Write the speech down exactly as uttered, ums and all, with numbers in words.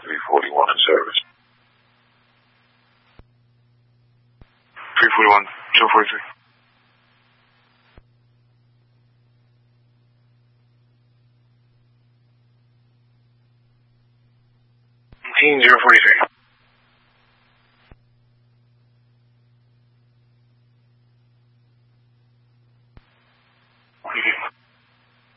three forty-one in service. three forty-one, two forty-three. Team zero forty-three. Okay.